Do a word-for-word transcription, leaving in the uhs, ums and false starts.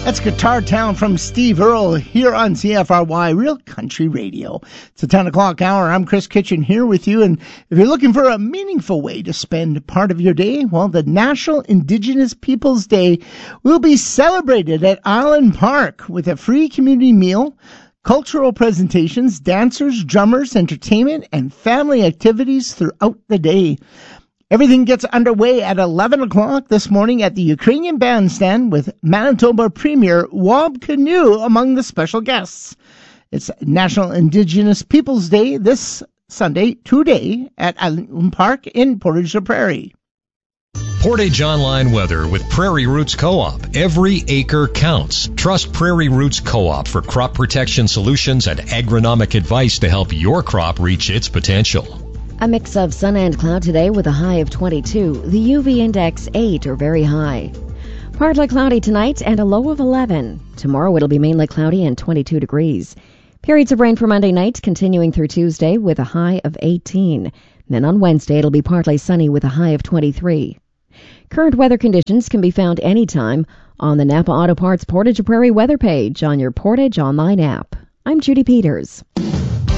That's Guitar Town from Steve Earle here on C F R Y Real Country Radio. It's the ten o'clock hour. I'm Chris Kitchen here with you. And if you're looking for a meaningful way to spend part of your day, well, the National Indigenous Peoples Day will be celebrated at Island Park with a free community meal, cultural presentations, dancers, drummers, entertainment, and family activities throughout the day. Everything gets underway at eleven o'clock this morning at the Ukrainian Bandstand with Manitoba Premier Wab Kinew among the special guests. It's National Indigenous Peoples Day this Sunday, today, at Island Park in Portage la Prairie. Portage Online weather with Prairie Roots Co-op. Every acre counts. Trust Prairie Roots Co-op for crop protection solutions and agronomic advice to help your crop reach its potential. A mix of sun and cloud today with a high of twenty-two. The U V index eight or very high. Partly cloudy tonight and a low of eleven. Tomorrow it'll be mainly cloudy and twenty-two degrees. Periods of rain for Monday night continuing through Tuesday with a high of eighteen. Then on Wednesday it'll be partly sunny with a high of twenty-three. Current weather conditions can be found anytime on the Napa Auto Parts Portage Prairie weather page on your Portage Online app. I'm Judy Peters.